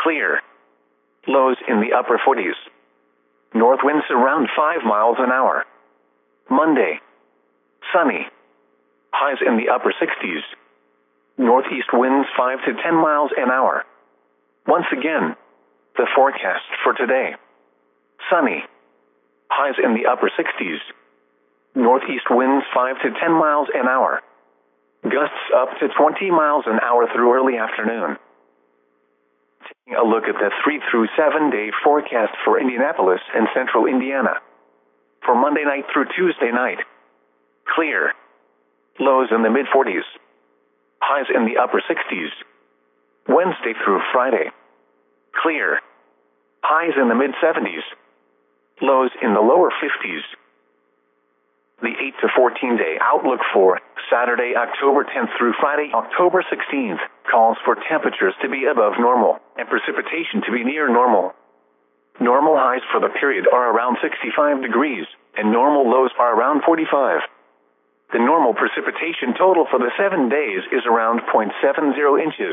clear. Lows in the upper 40s. North winds around 5 miles an hour. Monday. Sunny. Highs in the upper 60s. Northeast winds 5 to 10 miles an hour. Once again, the forecast for today. Sunny. Highs in the upper 60s. Northeast winds 5 to 10 miles an hour. Gusts up to 20 miles an hour through early afternoon. Taking a look at the 3 through 7 day forecast for Indianapolis and central Indiana. For Monday night through Tuesday night. Clear. Lows in the mid-40s. Highs in the upper 60s. Wednesday through Friday. Clear. Highs in the mid-70s. Lows in the lower 50s. The 8 to 14 day outlook for Saturday, October 10th through Friday, October 16th, calls for temperatures to be above normal and precipitation to be near normal. Normal highs for the period are around 65 degrees, and normal lows are around 45. The normal precipitation total for the 7 days is around 0.70 inches.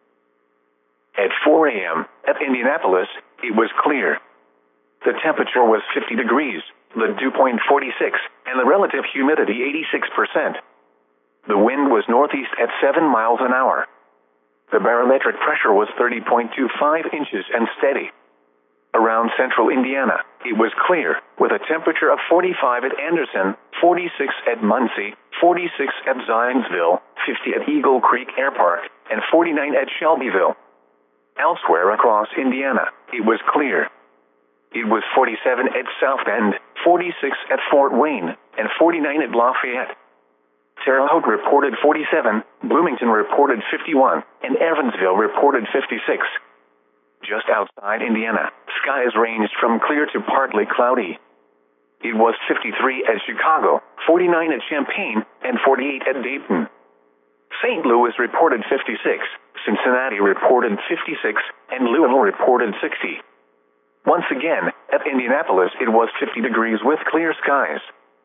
At 4 a.m. at Indianapolis, it was clear. The temperature was 50 degrees, the dew point 46, and the relative humidity 86%. The wind was northeast at 7 miles an hour. The barometric pressure was 30.25 inches and steady. Around central Indiana, it was clear, with a temperature of 45 at Anderson, 46 at Muncie, 46 at Zionsville, 50 at Eagle Creek Air Park, and 49 at Shelbyville. Elsewhere across Indiana, it was clear. It was 47 at South Bend, 46 at Fort Wayne, and 49 at Lafayette. Terre Haute reported 47, Bloomington reported 51, and Evansville reported 56. Just outside Indiana, skies ranged from clear to partly cloudy. It was 53 at Chicago, 49 at Champaign, and 48 at Dayton. St. Louis reported 56, Cincinnati reported 56, and Louisville reported 60. Once again, at Indianapolis it was 50 degrees with clear skies.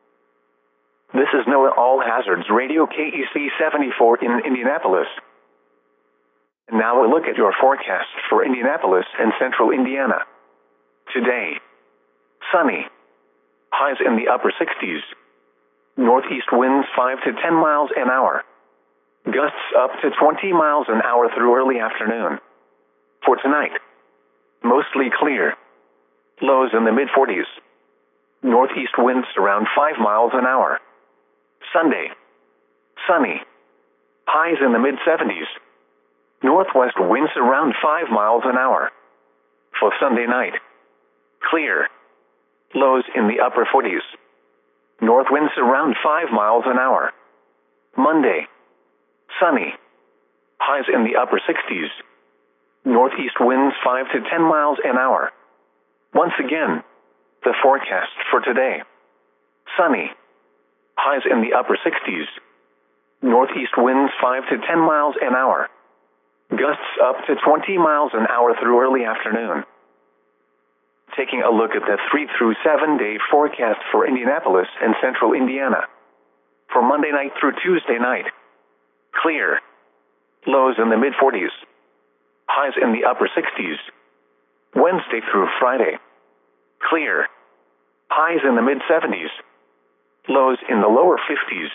This is NOAA All Hazards Radio KEC 74 in Indianapolis. And now a look at your forecast for Indianapolis and central Indiana. Today. Sunny. Highs in the upper 60s. Northeast winds 5 to 10 miles an hour. Gusts up to 20 miles an hour through early afternoon. For tonight. Mostly clear. Lows in the mid-40s. Northeast winds around 5 miles an hour. Sunday. Sunny. Highs in the mid-70s. Northwest winds around 5 miles an hour. For Sunday night. Clear. Lows in the upper 40s. North winds around 5 miles an hour. Monday. Sunny. Highs in the upper 60s. Northeast winds 5 to 10 miles an hour. Once again, the forecast for today. Sunny. Highs in the upper 60s. Northeast winds 5 to 10 miles an hour. Gusts up to 20 miles an hour through early afternoon. Taking a look at the 3 through 7 day forecast for Indianapolis and central Indiana. For Monday night through Tuesday night. Clear. Lows in the mid-40s. Highs in the upper 60s. Wednesday through Friday. Clear. Highs in the mid-70s. Lows in the lower 50s.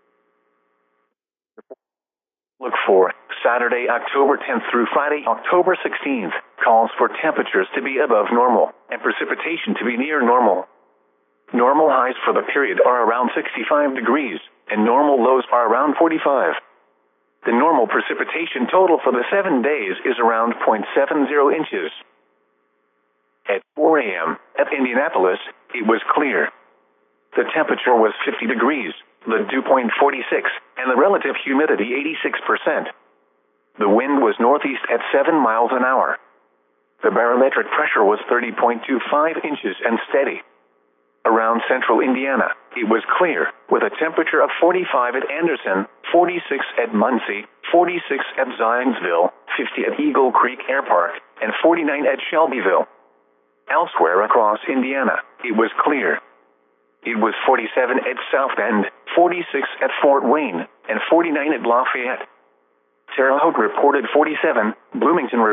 Look for Saturday, October 10th through Friday, October 16th, calls for temperatures to be above normal and precipitation to be near normal. Normal highs for the period are around 65 degrees, and normal lows are around 45. The normal precipitation total for the 7 days is around 0.70 inches. At 4 a.m. at Indianapolis, it was clear. The temperature was 50 degrees, the dew point 46, and the relative humidity 86%. The wind was northeast at 7 miles an hour. The barometric pressure was 30.25 inches and steady. Around central Indiana, it was clear, with a temperature of 45 at Anderson, 46 at Muncie, 46 at Zionsville, 50 at Eagle Creek Air Park, and 49 at Shelbyville. Elsewhere across Indiana, it was clear. It was 47 at South Bend, 46 at Fort Wayne, and 49 at Lafayette. Terre Haute reported 47, Bloomington